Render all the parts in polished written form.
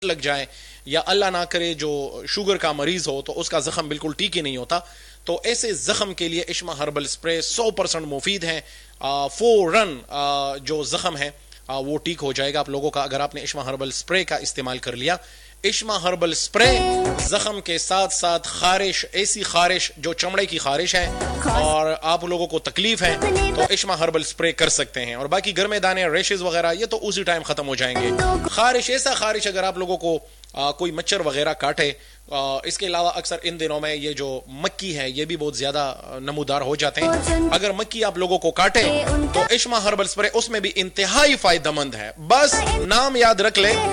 लग जाए, या अल्लाह ना करे जो शुगर का मरीज हो तो उसका जख्म बिल्कुल ठीक ही नहीं होता, तो ऐसे जख्म के लिए इश्मा हर्बल स्प्रे 100% मुफीद है। फौरन जो जख्म है वो ठीक हो जाएगा आप लोगों का अगर आपने इश्मा हर्बल स्प्रे का इस्तेमाल कर लिया। इश्मा हर्बल स्प्रे जख्म के साथ साथ खारिश, ऐसी खारिश जो चमड़े की खारिश है और आप लोगों को तकलीफ है, तो इश्मा हर्बल स्प्रे कर सकते हैं। और बाकी गर्मे दाने, रेशेस वगैरह ये तो उसी टाइम खत्म हो जाएंगे। खारिश, ऐसा खारिश अगर आप लोगों को कोई मच्छर वगैरह काटे, इसके अलावा अक्सर इन दिनों में ये जो मक्खी है ये भी बहुत ज्यादा नमूदार हो जाते हैं, अगर मक्खी आप लोगों को काटे तो इश्मा हर्बल स्प्रे उसमें भी इंतहाई फायदेमंद है। बस नाम याद रख ले,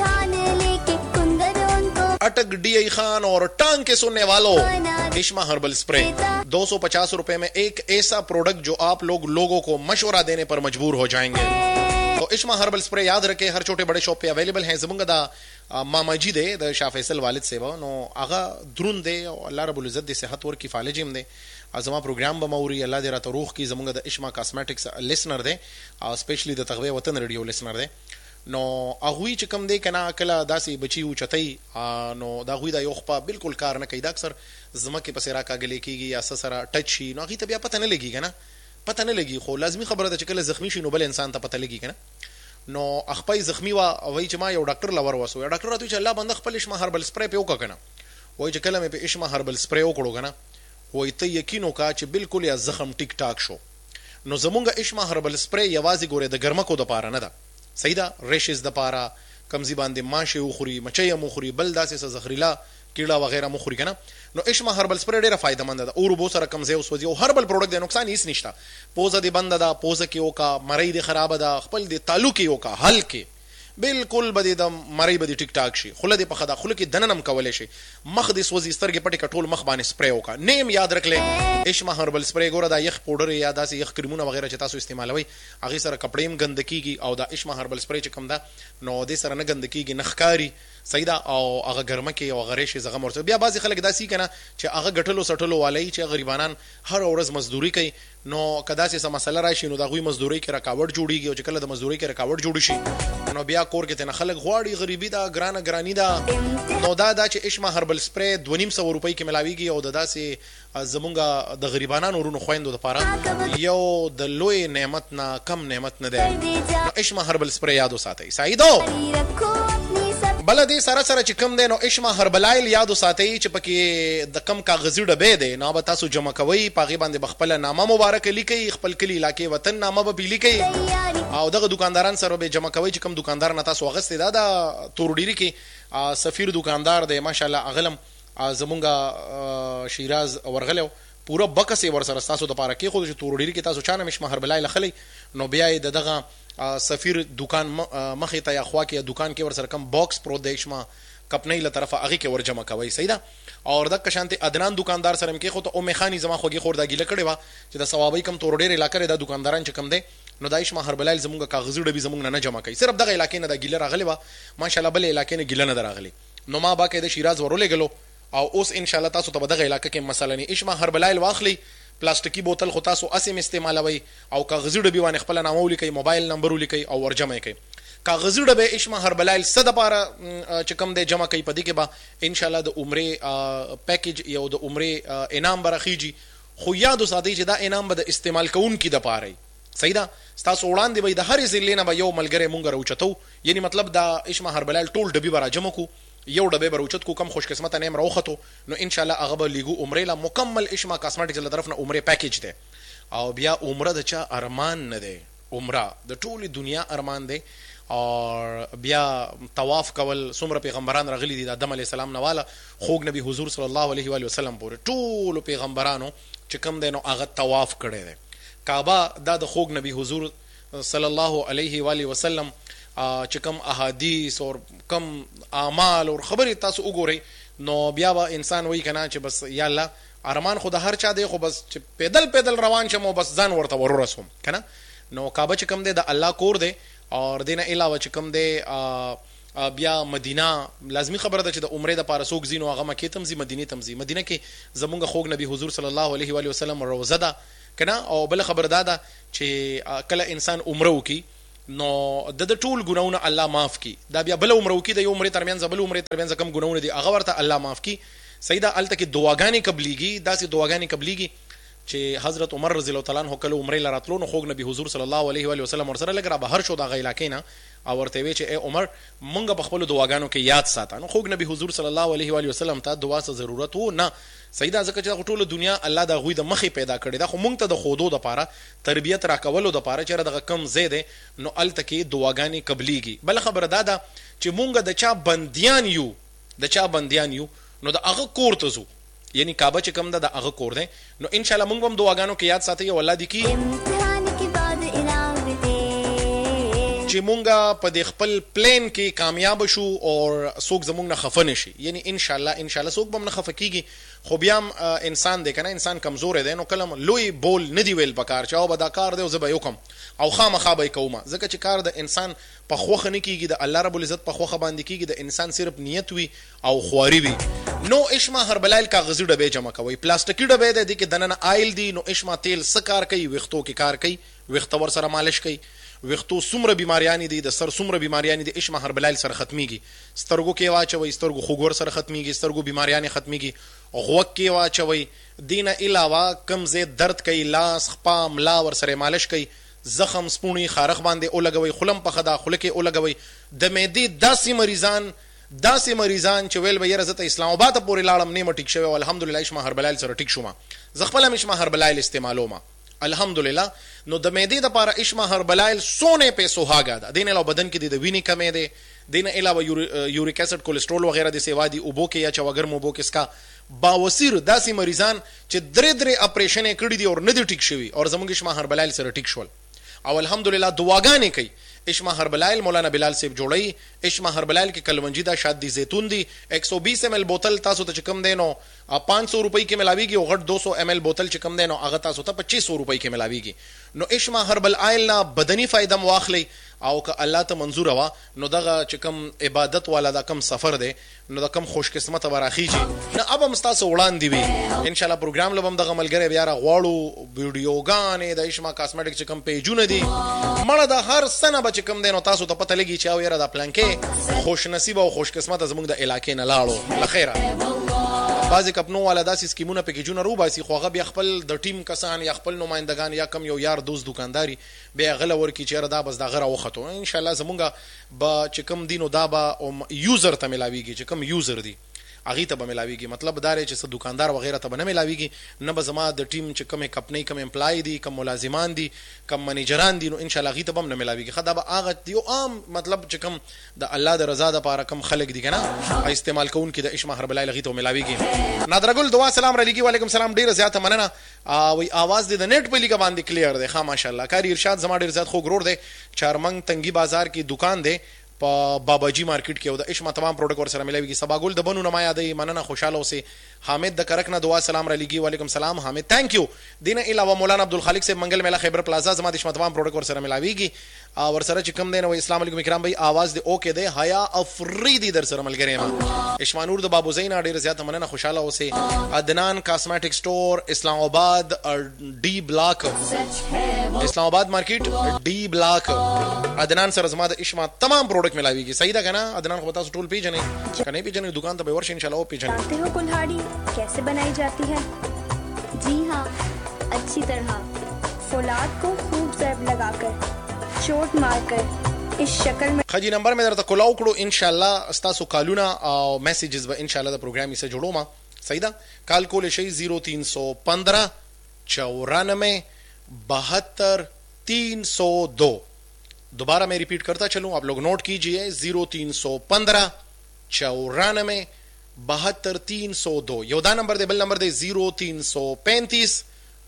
अटक डी खान और टांग के सुनने वालों, इश्मा हर्बल स्प्रे 250 रुपए में एक ऐसा प्रोडक्ट जो आप लोगों को मशवरा देने पर मजबूर हो जाएंगे। तो इश्मा हर्बल स्प्रे याद रखे हर छोटे बड़े शॉप पे अवेलेबल है। ज़बंगदा मामाजी दे द शाह फैसल वालिद से नो आगा द्रुन दे और अल्लाह रब्बुल इज्जत दे सेहत और किफाले जिम दे अजमा प्रोग्राम बमौरी अल्लाह दे रात रूह की ज़बंगदा इश्मा cosmetics listener they specially the तगवे वतन रेडियो लिसनर दे नो अगुई चकम दे कना कला दासी बची हु चतई नो दागुई दा योखपा बिल्कुल कार न कईदा अक्सर जमा के पसेरा का गले की या ससरा टच ही नो अगी तबिया पता न लगेगा ना, पता न लगी खो लाजमी खबर है चकले जख्मी शी नो बल इंसान ता पता लगी ना नो अखपाई जख्मी वा वही चमा यो डॉक्टर लवर वसो या डॉक्टर तो अल्लाह बंद खपल इश्मा हर्बल स्प्रे पे ओका कना वही चकले में पे इश्मा हर्बल स्प्रे ओकड़ोगा ना वही त यकीनो का च बिल्कुल या जख्म टिक टाक शो नो जमुंगा इश्मा हर्बल स्प्रे यवाजी गोरे द गर्मा को द पारा न दा सही दा रेशेस द पारा कमजी बांधे माशे उखरी मचय मुखरी बलदा से जहरीला कीड़ा वगैरह मुखरी के ना नो इश्मा हर्बल स्प्रे डेरा फायदेमंद दा और बहुत सारा कमजे उस वजह हर्बल प्रोडक्ट दे नुकसान इस निश्ता पोजा दे बंद दा पोजा के ओका मरई दे खराब दा खपल दे तालु के ओका हल के बिल्कुल बदे दम मरई बदे टिक टाक शी खुले दे पखदा खुले की दननम कवले शी मख दे सोजी स्तर के पटे कटोल मख बाने स्प्रे ओका नेम याद रख ले इश्मा हर्बल स्प्रे गोरा दा यख पाउडर या दा से यख क्रीमुना वगैरह चता सो इस्तेमाल होई आगे सर कपड़े में गंदगी की और दा इश्मा हर्बल स्प्रे च कम दा नो दे सर न गंदगी की नखकारी सईदा और अगर गर्म के और गरेश जगम और बिया बाजी खलक दासी के ना चे अगर गठलो सठलो वाले चे गरीबानान हर औरज मजदूरी कई नो कदा से मसला राशि नो दागुई मजदूरी के रकावट जुड़ी गई चकल द मजदूरी के रकावट जुड़ी शी नो बिया कोर के तना खलक गवाड़ी गरीबी दा ग्रानी दा नो दा चे इश्मा हर्बल स्प्रे 250 रुपए की मिलावीगी और दा से जमुंगा द गरीबानान और नो खोइंदो द पारा यो द लोए नेमत ना कम नेमत न दे इश्मा हर्बल स्प्रे यादो साथे साइदो बलदी सारा सारा चिकम दे नो इश्मा हर्बलाइल यादो साथे चिपकी द कम कागजी डबे दे ना बता सु जमा कोई पागी बांधे बखपल नामा मुबारक लिखई खपल कली इलाके वतन नामा ब लिखई او دغه दुकानदारان सर به जमा کوي چې کوم दुकानदार نتا سو غسته دا تورډيري کې سفیر दुकानदार دی ماشاءالله اغلم زمونږه شیراز ورغلو پورا بکسه ور سره تاسو د پاره کې خو چې تورډيري کې تاسو چانه مش مهر بلای لخلی نو بیا دغه سفیر दुकान مخې ته یا خوا کې दुकान کې ور سره کم باکس پرو دیشما کپنې له طرفه هغه کې ور جمع کوي سیدا اور د کشانته ادنان दुकानदार سره کې خو ته او میخانی زما خوږي خور دا ګیله کړي وا چې د ثوابي کم تورډيري علاقې د दुकानदारان چې کم دي نو دایش ما هربلایل زمونږه کاغذي ډبي زمونږ نه جمع کوي صرف دغه علاقې نه د ګیله راغلی وا ماشاءالله بل علاقې نه ګیله نه راغلی نو ما باکه د شیراز ورولې غلو او اوس ان شاء الله تاسو ته دغه علاقې کې مثلا نه اشما هربلایل واخلي پلاستیکی بوتل خو تاسو اسیم استعمالوي او کاغذي ډبي باندې خپل نامو لیکي موبایل نمبر لیکي او ورجمع کوي کاغذي ډبه اشما هربلایل صد پاره چې کم د جمع کوي پدې کې با ان شاء الله د عمره پیکیج یو د عمره انعام برخیږي خو یادو ساتي چې دا انعام به د استعمال کوونکو د پاره صحیح ده تاسو وړاندې به د هر ضلع نه به یو ملګری مونږ راوچتو یعنی مطلب دا اشما هربلایل ټول ډبي برا جمع کو یو ډبه بروچت کو کم خوش قسمت نه راوخته نو ان شاء الله هغه به لګو عمره لا مکمل اشما کاسمیټکس له طرف نه عمره پیکیج ده او بیا عمره د چا ارمان نه ده عمره د ټولي دنیا ارمان ده اور بیا طواف کول څومره پیغمبران راغلي دي د آدم علی السلام نه والا خوګ نبی حضور صلی الله علیه و علیه وسلم پورې ټول پیغمبرانو چې کم دینو هغه طواف کړي دي کعبه د خوګ نبی حضور صلی الله علیه و علیه وسلم چې کم احادیث اور کم اعمال اور خبرې تاسو وګورئ نو بیا به انسان وایي کنه چې بس یا الله ارمان خو د هر چا دی خو بس چې پیدل روان شم او بس ځان ورته ورسوم کنه نو کعبه چې کم دی د الله کور دی اور دینه علاوه چې کم دی بیا مدینه لازمی خبره ده چې د عمره د پاره سوق زینو هغه مکه تمزي مدینه تمزي مدینه کې زمونږ خوګ نبی حضور صلی الله علیه و علیه وسلم روزه ده کنه او بل خبر ده چې کله انسان عمره وکي نو د ټول ګناونه الله معاف کی. دا بیا بل عمر وکي د یو عمر ترمنځ بل عمر ترمنځ کم ګناونه دي هغه ورته الله معاف کی. سیدا الته کې دعاګانې قبليږي. داسې دعاګانې قبليږي چې حضرت عمر رضی الله تعالی عنہ کله عمره لراتلو نو خوګ نبی حضور صلی الله علیه و علیه وسلم ورسره لګرا بهر شو د غیلا کینا او ورته وی چې اے عمر مونږ په خپل دعاګانو کې یاد ساته. نو خوګ نبی حضور صلی الله علیه و علیه وسلم ته دعا څه ضرورت وو نه. سیدا ځکه چې ټول دنیا الله د غوی د مخې پیدا کړی دا خو مونږ ته د خودو د پاره تربیت راکولو د پاره چې دغه کم زیاده نو الته کې دعاګانې قبليږي. بل خبره دا چې مونږ د چا بنديان یو نو د هغه کور ته زو یعنی کعبه چې کوم د هغه کور دی نو ان شاء الله مونږ هم دعاګانو کې یاد ساتي او الله دې کی چې مونږه په د خپل پلان کې کامیاب شو او څوک زمونږ نه خفه نشي. یعنی ان شاء الله څوک به نه خفه کیږي. خو بیا انسان دی کنه انسان کمزور دی نو کلم لوی بول ندی ویل پکار چاو به دا کار دی او زه به یوکم او خامخا به کومه ځکه چې کار د انسان په خوخه نه کیږي د الله رب العزت په خوخه باندې کیږي د انسان صرف نیت وي او خواري وي. نو اشما هربلایل کاغذي ډبې جمع کوي پلاستیکي ډبې د دې کې دننه آیل دي. نو اشما تیل سکار کوي وختو کې کار کوي وخت ور سره مالش کوي وختو سمره بیماریان دي د سر سمره بیماریان دي اشما هربلایل سره ختميږي. سترګو کې واچوي سترګو خوګور سره ختميږي سترګو بیماریان ختميږي. غوږ کې واچوي دینه علاوه کم زه درد کوي لاس خپا ملا ور سره مالش کوي زخم سپونی خارخ باندې اولګوي خلم په خدا خله کې اولګوي د معدې داسې مریضان چې ویل به یره زته اسلام آباد پورې لاړم نیمه ټیک شوی الحمدلله اشما هربلایل سره ټیک شوم زغفل اشما هربلایل استعمالوما الحمدلله. نو د معدې د لپاره اشما هربلایل سونه په سوهاګه ده. دین علاوه بدن کې د وینې کمې ده. دین علاوه یوریک اسید کولیسټرول وغیرہ د سیوا دي اوبو کې یا چوغر موبو کې اسکا باوسیر داسې مریضان چې درې اپریشن کړي دي او نه دي ټیک شوی او زموږ اشما هربلایل سره ټیک شول او الحمدلله دعاګانې کوي. اشما هربلایل مولانا بلال صاحب جوړی. اشما هربلایل کې کلونجی دا شاد دي زیتون دي 120 ml بوتل تاسو ته کم دینو 500 روپۍ کې ملاويږي او غټ 200 ml بوتل چې کم دینو هغه تاسو ته 2500 روپۍ کې ملاويږي. نو اشما هربلایل نه بدني فائدہ واخلي او که الله ته منظور وا نو دغه چې کم عبادت والا دا کم سفر دی نو دا کم خوش قسمت وراخیږي. نو اب هم تاسو وړاندې وي ان شاء الله پروګرام لوم دغه ملګری بیا غواړو ویډیوګانې د اشما کاسمیټک چې کم پیجونه دي مړه د هر سنه بچ کم دینو تاسو ته پته لګي چې او یره د پلان کې خوش نصیب او خوش قسمت زموږ د علاقې نه لاړو لخيره. بعضی کپنو والا داسې سکیمونه پکې جون رو باسي خوغه بیا خپل د ټیم کسان یا خپل نمائندگان یا کم یو یار دوست دکانداري بیا غل ورکی چیرې دا بس دا غره وختو ان شاء الله زمونږه با چې کم دینو دا با یوزر ته ملاويږي چې کم یوزر دي اغه ته به ملاويږي. مطلب دا چې دکاندار وغیرہ ته به نه ملاويږي نه به زما د ټیم چې کم کمپنی کم امپلای دي کم ملازمان دي کم منیجران دي نو ان شاء الله اغه ته به نه ملاويږي. خدا به اغه یو عام مطلب چې کم د الله د رضا لپاره کم خلق دي کنه استعمال کوون کې د اشما هربلایل اغه ته ملاويږي. نادرګل دعا سلام علیکم وعلیکم سلام ډیر زیاته مننه. وی आवाज د نت په لیګه باندې کلیر دی ښه ماشاءالله. کاری ارشاد زما ډیر زیات خو ګرور دی چارمنګ تنګي بازار کې دکان دی په باباجی مارکیټ کې او د اشما تمام پروډکټ ور سره ملويږي. سباګل د بنو نمایا دی مننه خوشاله اوسه. حامد د کرک نه دعا سلام علیکم وعلیکم سلام حامد ثانک یو. دینه علاوه مولانا عبدالخالق سے منګل میلا خیبر پلازا زما د اشما تمام پروډکټ ور سره ملويږي ور سره چې کم دینه اسلام علیکم کرام بھائی आवाज دی اوکے دی حیا افریدی در سره ملګری ما اشما نور د بابو زین ډیر زیات مننه خوشاله اوسه. عدنان کاسمیټک سٹور اسلام آباد डी ब्लॉक اسلام آباد مارکیټ डी ब्लॉक عدنان سره زما د اشما تمام پروډکټ ملاويږي. صحیح ده کنه عدنان خو تاسو ټول پیژنې کنه پیژنې دکان ته به ورشي ان شاء الله او پیژنې. जानते हो कुल्हाड़ी कैसे बनाई जाती है? जी हाँ अच्छी तरह फौलाद को खूब ज़ेब लगाकर चोट मारकर इस शक्ल में. خجی نمبر مې درته کولاو کړو ان شاء الله تاسو کالونه او میسیجز به ان شاء الله د پروګرام یې جوړو ما. صحیح ده کال کول شي 0315 94 72 302. दोबारा मैं रिपीट करता चलूं आप लोग नोट कीजिए 0315 94 72 302 योदा नंबर दे बल नंबर दे 0335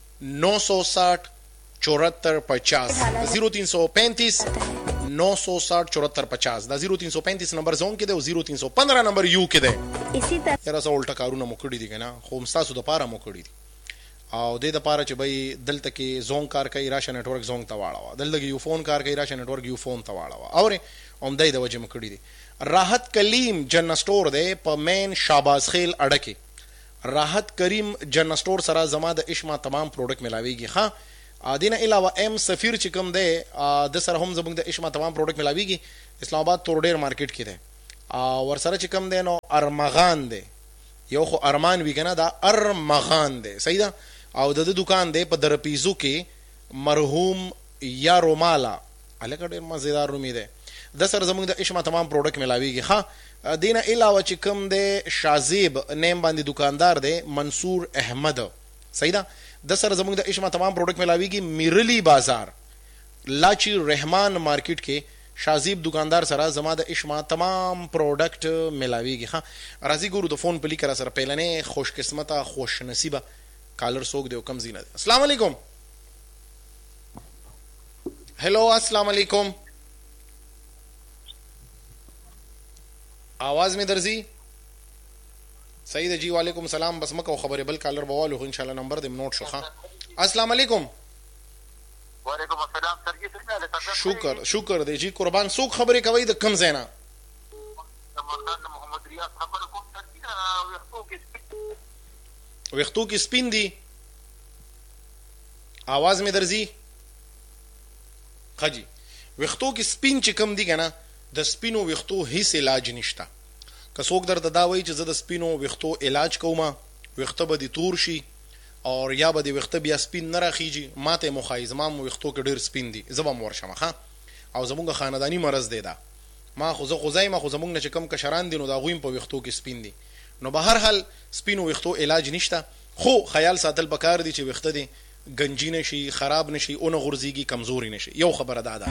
960 74 50 0335 960 74 50 دا 0335 नंबर जोन کې دی 0315 नंबर यू کې دی. इसी तरह یاره سو الټا کارونه مکړی دي کنه خو مستاسو د پاره مکړی دي او د پاره چې بای دلته کې زون کار کوي راشه نتورک زون ته واړه دلته کې یو فون کار کوي راشه نتورک یو فون ته واړه اور هم دای د وجه مکړی دي. راحت کلیم جن سٹور دی په مین شاباز خیل اډه کې راحت کریم جن سٹور سره زما د اشما تمام پروډکټ ملاويږي. ها دینه علاوه ام سفیر چې کوم دی د سره هم زموږ د اشما تمام پروډکټ ملاویږي. اسلام آباد تور ډیر مارکیټ کې دی. ور سره چې کوم دی نو ارمغان دی، یو خو ارمان وی کنه، دا ارمغان دی. صحیح ده. او د دکان دی په درپیزو کې مرحوم یا رومالا، الکه ډیر مزیدار رومي دی. د سره زموږ د اشما تمام پروډکټ ملاویږي. ها دینه علاوه چې کوم دی شازیب نیم باندې دکاندار دی منصور احمد. صحیح ده. د سره زموږ د اشما تمام پروډکټ ملاویږي. میرلی بازار لاچی رحمان مارکیټ کې شازیب دکاندار سره زما د اشما تمام پروډکټ ملاویږي. ها راځي ګورو د فون پلی کرا سره پهلنې خوش قسمته خوش نصیبه کالر سوق دی کم زینه. السلام علیکم. हेलो अस्सलाम वालेकुम. आवाज में दर्जी सही है जी. वालेकुम सलाम. बस मको खबर बल कॉलर बवाल हो इंशाल्लाह नंबर दे नोट शो. हां अस्सलाम वालेकुम. वालेकुम अस्सलाम सर. जी सर शुक्र शुक्र दे जी कुर्बान. सो खबरें कवई द कम ज़ैना मोहम्मद रियाज खबर को वक्तों की स्पिन दी आवाज में दर्जी. خجی وختو کې سپین چې کم دی کنه د سپینو وختو هیڅ علاج نشته. که څوک درته دا وایي چې زه د سپینو وختو علاج کوم وخته به دي تور شي او یا به دي وخته بیا سپین نه راخیږي، ماته مخایز ما وختو کې ډیر سپین دي زه به مور شم. ها او زمونږ خاندانی مرز دی دا. ما خو زه خدای ما خو زمونږ نه چې کم کشران دي نو دا غویم په وختو کې سپین دي. نو به هر حال سپینو وختو علاج نشته. خو خیال ساتل پکار دي چې وخته دي گنجی نشي، خراب نشي، اون غرزيږي، کمزوري نشي. یو خبره ده.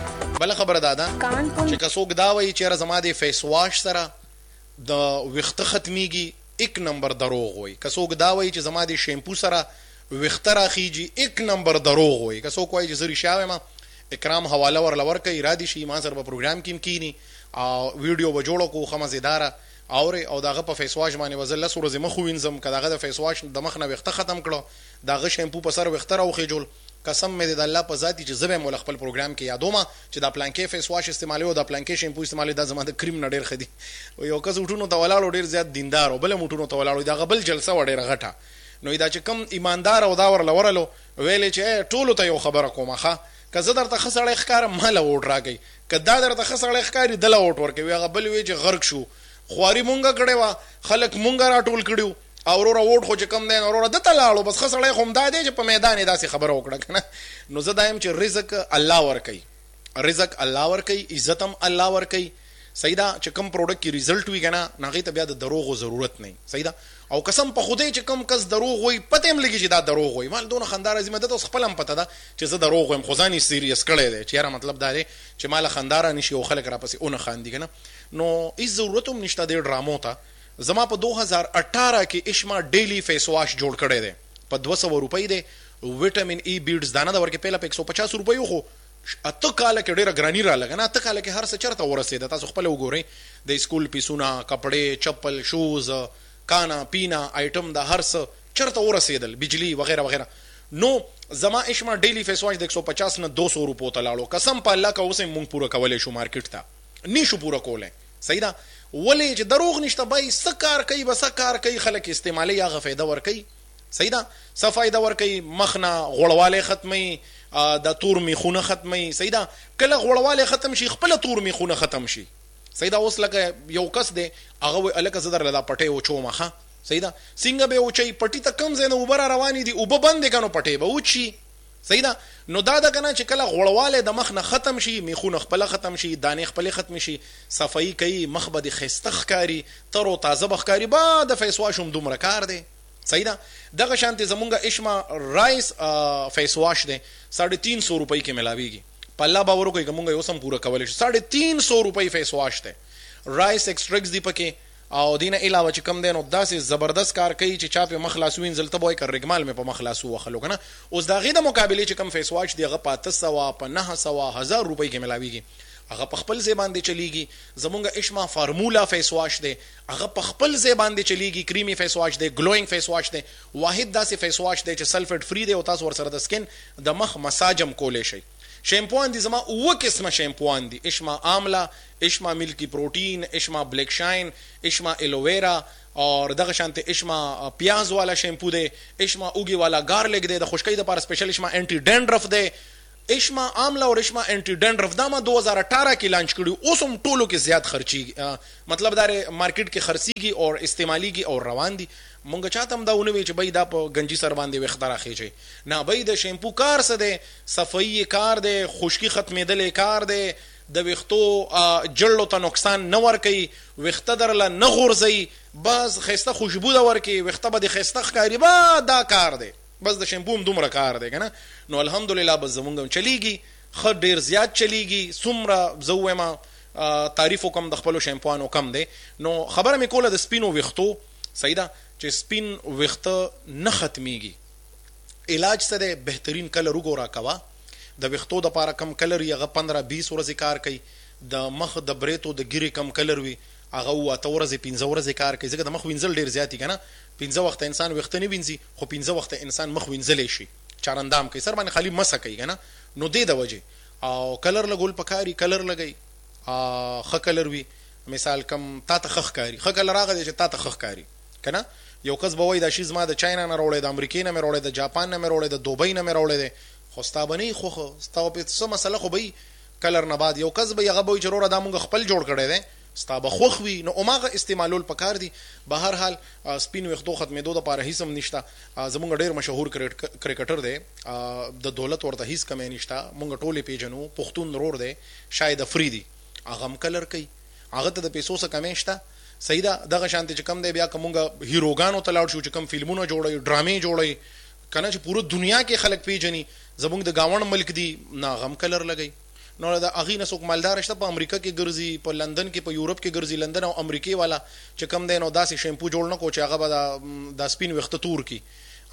بل خبره ده چې کڅوګ دا وایي چې زما د فیس واش سره د وخته ختميږي، یک نمبر دروغ وایي. کڅوګ دا وایي چې زما د شیمپو سره وخته راخیږي، یک نمبر دروغ وایي. کڅوګ وایي چې زری شاوه ما اکرام حواله ورلور کوي ارادي شي ما سره په پروګرام کې کینی او ویډیو به جوړو کو خمزیداره او داغه په فیس واش باندې وزل سورې زما خو وینځم کداغه د فیس واش د مخ نه وخته ختم کړو، داغه شیمپو په سر وخته راوخې جوړ. قسم مې د الله په ذاتی چې زبې مول خپل پروګرام کې یادوم چې دا پلانکې فیس واش استعمالي او دا پلانکې شیمپو استعمالي دا زما د کریم نه ډیر خدي. یو کس وټونو ته ولاړو ډیر زیات دیندار او بل موټونو ته ولاړو دا غبل جلسه وړه غټه. نو دا چې کم ایماندار او دا ورلورلو ویلې چې ټولو ته یو خبره کومه ښه که زه درته خسړې ښکار مال وټ راګي کدا درته خسړې ښکاری دله وټ ورکوي غبل وی چې غرق شو خواري مونږه کړي وا خلک مونږه راټول کړیو او ورو ووټ خو چې کم دی ورو د تلاړو بس خسړې خوم دا دی چې په میدان داسې خبره وکړه کنه. نو زه دایم چې رزق الله ورکي، رزق الله ورکي، عزتم الله ورکي. سیدا چې کم پروډکټ کی ریزلټ وی کنه ناغه ته بیا د دروغو ضرورت نه. سیدا او قسم په خوده چې کم کس دروغ وای پته هم لګی چې دا دروغ وای مال دونه خندار ازمه د اوس خپل هم پته ده چې زه دروغ وایم خو ځاني سیریس کړی دی چې یاره مطلب دا دی چې مال خندار نشي او خلک را پسې اون خاندي کنه. نو هیڅ ضرورت هم نشته د ډرامو ته. زما په 2018 کې اشما ډیلی فیس واش جوړ کړی دی په 200 روپۍ دی. وټامین ای بیډز دانه د ورکه پهله په 150 روپۍ خو اته کال کې ډیره ګرانی را لګنه. اته کال کې هر څه چرته ورسېده تاسو خپل وګورئ د سکول پیسونه کپڑے چپل شوز کانا پینا آیټم د هر څه چرته ورسېدل بجلی وغیرہ وغیرہ. نو زما اشما ډیلی فیس واش د 150 نه 200 روپو ته لاړو. قسم په الله کا اوسه مونږ پورا کولای شو مارکیټ ته نشو پورا کوله. صحیح ده ولې چې دروغ نشته بای سکار کوي بس کار کوي خلک استعمالي یا غفیده ور کوي. صحیح ده صفایده ور کوي مخنه غړواله ختمي د تور میخونه ختمي. صحیح ده کله غړواله ختم شي خپل تور میخونه ختم شي. صحیح ده اوس لکه یو کس دی هغه الکه زدر لدا پټي او چومخه. صحیح ده څنګه به اوچي پټي ته کم زنه وبره رواني دي او به بند کنو پټي به اوچي. صحیح ده نو دا د کنه چې کله غړواله د مخ نه ختم شي میخونه خپل ختم شي دانې خپل ختم شي صفائی کوي مخ به د خستخ کاری تر او تازه بخکاری با د فیس واش هم دومره کار دی. صحیح ده دغه شانتي زمونږه اشما رایس فیس واش دی 350 روپۍ کې ملاويږي. په الله باور کوي کومه یو سم پورا کولای شي 350 روپۍ فیس واش دی. رایس ایکسټریکټس دی پکې او دینه علاوه چې کم دین او داسې زبردست کار کوي چې چا په مخلاصوین زلته وای کر رګمال مې په مخلاصو وخلو کنه. اوس دا غي د مقابله چې کم فیس واش دی هغه په 300 په 900 1000 روپۍ کې ملاويږي. هغه په خپل ځای باندې چلیږي. زمونږه اشما فارمولا فیس واش دی هغه په خپل ځای باندې چلیږي. کریمی فیس واش دی ګلوینګ فیس واش دی واحد داسې فیس واش دی چې سلفیټ فری دی او تاسو ور سره د سکن د مخ مساجم کولې شي. شیمپوان دي زما اوه قسمه شیمپوان دي. اشما آملا، اشما ملکی پروٹین، اشما بلیک شاین، اشما ایلوویرا اور دغه شانته اشما پیاز والا شیمپو دی، اشما اوګي والا گارلک دی، د خشکۍ د لپاره سپیشل اشما انټي ډینډرف دی. اشما آملا او اشما انټي ډینډرف دا ما 2018 کې لانچ کړو، اوس هم ټولو کې زیات خرچي، مطلب دا مارکیټ کې خرڅيږي او استعماليږي او روان دي. مونږ چاته هم دا ونه وی چې بای دا په گنجي سر باندې وختره راخیږي نه، بای د شیمپو کار څه دی، صفائی کار دی، خشکی ختمېدل کار دی، د وختو جړلو ته نقصان نه ور کوي، وخته درله نه غورځي، بس خسته خوشبو دا ور کوي، وخته به د خسته ښکاری با دا کار دی، بس د شیمپو هم دومره کار دی کنه. نو الحمدلله بس زمونږ چلیږي، خ ډیر زیات چلیږي، څومره زوما تعریف کوم د خپل شیمپوانو کم دی. نو خبره مې کوله د سپینو وختو سیدا چې سپین وخته نه ختميږي. علاج څه دی؟ بهترین کلر وګورا کوا. د وختو د لپاره کم کلر یغه 15-20 ورځې کار کوي، د مخ د بریتو د ګيري کم کلر وي هغه واته ورځې 15 ورځې کار کوي، ځکه د مخ وینځل ډیر زیاتی کنه. 15 وخت انسان وخت نه وینځي، خو 15 وخت انسان مخ وینځلې شي، چارندام کوي، سر باندې خالی مسه کوي کنه. نو دې د وجه او کلر لګول پکاري، کلر لګي خ کلر وي، مثال کم تا ته خخ کاری، خ کلر هغه چې تا ته خخ کاری کنه. یو کس به وای دا شی زما د چاینا نه راوړی، د امریکای نه مې راوړی، د جاپان نه مې راوړی، د دوبۍ نه مې راوړی دی، خو ستا به نه خو ستا په څه مسله خو به کلر نه بعد یو کس به هغه به چرور دا مونږ خپل جوړ کړی دی، ستا به خوخ وي. نو اوماغه استعمالول پکار دي. به هر حال سپین وختو ختمېدو د لپاره هیڅ هم نشته. زمونږ ډیر مشهور کرکټر دی، د دولت ورته هیڅ کمی نشته، مونږ ټولې پیژنو، پښتون رور دی شاید افریدي، هغه هم کلر کوي، هغه ته د پیسو څخه کمی نشته. سیدا دغه شانته چې کم دی بیا کومه هیروګانو ته لاړ شو چې کم فلمونه جوړي، ډرامې جوړي کنه چې پوره دنیا کې خلک پیژني، زمونږ د گاون ملک دی نه غم کلر لګي. نو دا اغي نه څوک مالدار شته په امریکا کې ګرځي، په لندن کې، په یورپ کې ګرځي، لندن او امریکای والا چې کم دی نو داسې شیمپو جوړ نه کو چې هغه د سپین وخت تور کی.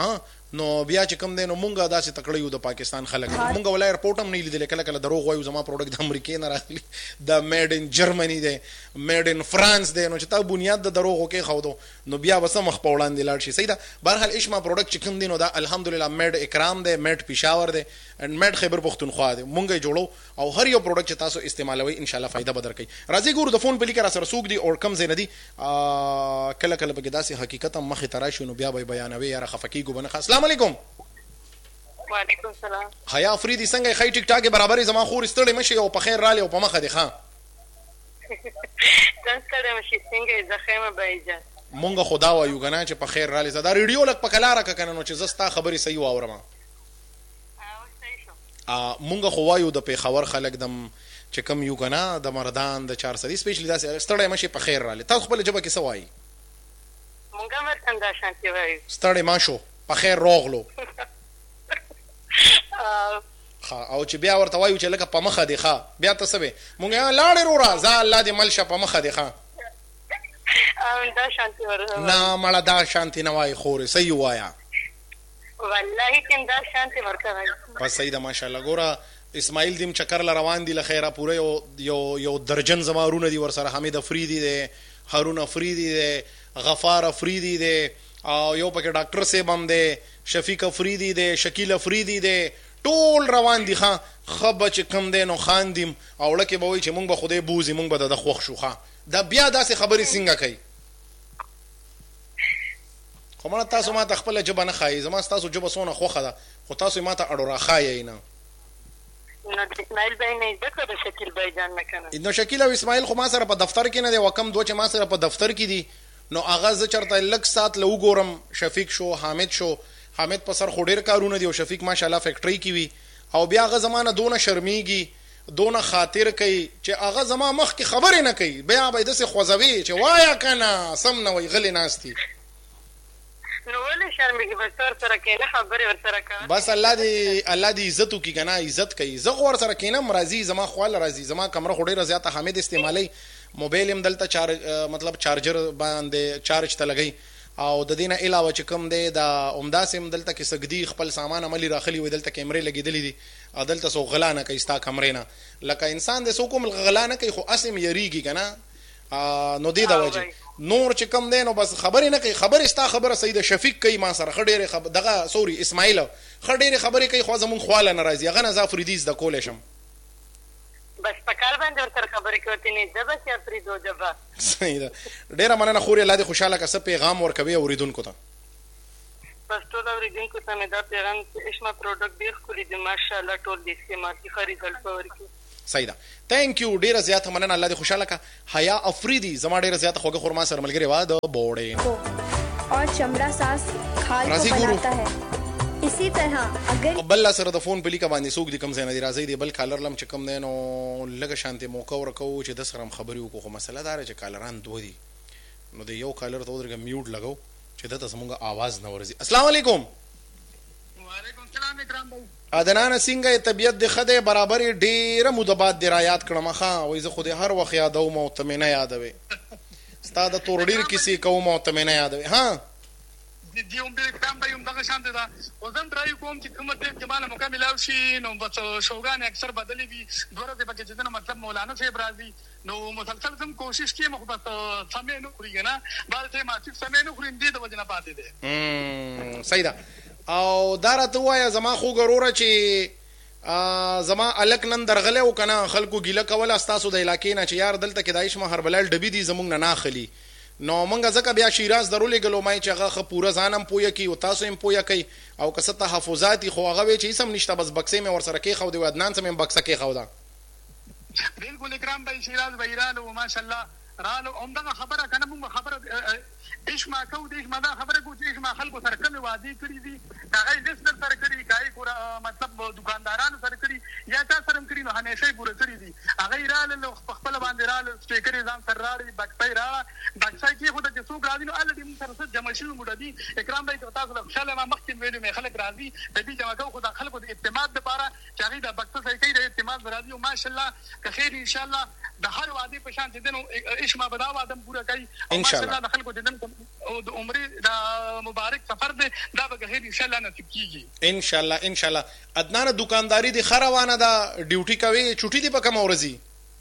نو بیا چې کم دی نو مونږه داسې تکړیو د پاکستان خلک، مونږه ولای ایرپورټ هم نه لیدل، کله کله دروغ وایو زما پروډکټ د امریکای نه راغلی، د میډ ان جرمنی دی، میډ ان فرانس دی، نو چې تا بنیاد د دروغو کې خودو نو بیا وسه مخ په وړاندې لاړ شي. سیدا بهرحال اشما پروډکټ چې کم دی نو دا الحمدلله میډ اکرام دی، میډ پېښور دی، ان میډ خیبر پختونخوا دی، مونږه جوړو او هر یو پروډکټ چې تاسو استعمالوي ان شاء الله فائدہ بدر کوي. راځي ګورو د فون په لیکه را سره سوق دی او کم زین دی کله کله به داسې حقیقت مخ ته راشي نو بیا به بیانوي یا خفقي ګو بنه. السلام علیکم. وعلیکم السلام. حیا افریدی څنګه خی ټیک ټاک برابرې زما خور استړې مشي او په خیر رالی او په مخه دی ښا څنګه مشي څنګه زخمه بایجان مونږ خدا وایو کنه چې په خیر رالی زدا ریډیو لک په کلاره کنه نو چې زستا خبري صحیح واورم. مونږ خو وایو د پیښور خلک دم چې کم یو کنه د مردان د 400 سپیشلی داسې ستړې مشي په خیر رالی. تاسو خپل جبه کې څه وایي؟ مونږ مرتن دا شانتي وایو ستړې ماشو په خیر راغلو او چې بیا ورته وایو چې لکه په مخه دی ښا بیا ته سبه مونږ لاړې رورا ځا الله دې ملشه په مخه دی ښا دا شانتي ورته نه مړه دا شانتي نه وای خورې صحیح وایا والله تم دا شانتي ورته وای بس صحیح ده ماشاءالله. ګوره اسماعیل دیم چکر ل روان دی لخیره پوره یو درجن زمارونه دی ور سره، حمید افریدی دی، هارون افریدی دی، غفار افریدی دی او یو پکې ډاکټر صاحب هم دی، شفیق افریدی دی، شکیل افریدی دی، ټول روان دي ښا خبه چې کم دی نو خاندیم او لکه به وای چې مونږ به خدای بوزي مونږ به د خوښ شو ښا دا بیا داسې خبرې څنګه کوي. خو مړه تاسو ما ته خپل جبه نه خایي، زما تاسو جبه سونه خوخه ده خو تاسو ما ته اړو را خایي نه. نو اسماعیل بای نه ذکر د شکیل بای جان نه کنه نو شکیل او اسماعیل خو ما سره په دفتر کې نه دی وکم دوه چې ما سره په دفتر کې دي نو هغه ز چرته لک سات لو ګورم. شفیق شو، حامد شو، حامد په سر خډیر کارونه دی او شفیق ماشاءالله فیکټری کې وی او بیا هغه زمانه دونه شرمېږي دونه خاطر کوي چې هغه زما مخ کې خبرې نه کوي، بیا به دسه خوځوي چې وایا کنه سم نه وای غلې ناشتي نو ولې شرمېږي بس سره کې نه خبرې ور سره کوي. بس الله دې عزت وکي کنه عزت کوي. زه ور سره کینم راضي زما خپل راضي زما کمره خډیر زیاته حامد استعمالي موبایل هم دلته مطلب چارجر باندې چارج ته لګي او د دینه علاوه چې کوم دی دا عمده سیم دلته کې سګدي خپل سامان عملی راخلی وي، دلته کیمرې لګیدلې دي دلته سو غلا نه کوي ستا کمرې نه لکه انسان د سو کوم غلا نه کوي خو اسم یریږي کنه نو دې د وجه نور چې کم دی نو بس خبرې نه کوي. خبرې ستا خبره صحیح ده. شفیق کوي ما سره ښه ډېرې دغه سوري اسماعیل ښه ډېرې خبرې کوي خو زمونږ خواله نه راځي. هغه نه زه افریدي زده کولی شم. بس په کال باندې ورسره خبرې کوي نه ده بس افریدو جبا. صحیح ده. ډېره مننه خورې. الله دې خوشحاله که څه پیغام ورکوي اورېدونکو ته؟ بس ټول اورېدونکو ته مې دا پیغام چې اشما پروډکټ ډېر ښکلي دي ماشاءالله ټول د استعمال کې ښه ریزلټ به ورکړي. صحیح ده. تhank you ډیره زیاته مننه. الله دې خوشاله کا. حیا افریدي زما ډیره زیاته خوږه خورما سره ملګری وا د بوړې और चमड़ा सास खाल को बनाता है. इसी तरह अगर بل سره د فون په لیکه باندې سوق دي کم زنه دي راځي دی بل کالر لم چې کم دین او لګه شانتي موقع ورکو چې د سره خبري وکړو. خو مسله دار چې کالران دوه دي نو د یو کالر ته ورګه میوټ لګاو چې د تاسو مونږه आवाज نه ورزي. السلام علیکم. وعلیکم السلام اکرام بھائی. ادنان څنګه طبيعت د خده برابر ډیره مدبات دی را یاد کړم ښا وای زه خو دې هر وخت یادوم او ته مې نه یادوي. ستاد تور ډیر کیسې کوم او ته مې نه یادوي. ها دي هم به اکرام بھائی هم دغه شانته دا وزن ټرای کوم چې کومه ټیم کې مال مکمل او شي نو بس شوګان اکثر بدلی وي دوره د پکې چې مطلب مولانا صاحب راضي نو مسلسل زم کوشش کوي مخ بس سمې نه خوري نه بعد ته ما چې سمې نه خوري دې د وجنه پاتې ده. صحیح ده. او دارته وایا زما خو ګروره چې زما الک نن درغله او کنه خلکو ګیله کوله استاسو د علاقې نه چې یار دلته کې دایښ مهر بلال ډبی دي زمونږ نه ناخلی نو مونږه ځکه بیا شیراز درولې ګلو مای چې هغه پورا ځانم پویا کی او تاسو هم پویا کی او که څه تحفظاتي خو هغه چې سم نشته بس بکسې مې ورسره کې خو دی ودنان سم بکسه کې خو دا بالکل اکرام بھائی شیراز بایران او ماشاءالله رالو عمدہ خبره کنه مونږ خبره اشما کو د اشما دا خبره کو چې اشما خلکو سره کوم وادي کړی دي هغه دې سره کړی کای پورا مطلب دکاندارانو سره کړی یا تاسو سره کړی نو همیشه پورا کړی دي هغه رالو خپل باندې رالو سپیکر ځان سره راړي بکسای را بکسای کې خو د څوک راځي نو ال دې سره جمع شي موږ دي اکرام بھائی تاسو له خوشاله ما مخکې ویلو مې خلک راځي د دې جمع کو خو د خلکو د اعتماد لپاره چې هغه د بکسه صحیح کوي د اعتماد راځي او ماشاءالله که خیر ان شاء الله د هر وادي په شان دینو اشما بدا وادم پورا کوي ان شاء الله د خلکو د او د عمرې دا مبارک سفر دی دا به خیر ان شاء الله نصیب کیږي ان شاء الله ان شاء الله. ادنان دکانداری دی خروانه دا ډیوټي کوي چټي دی په کوم ورځي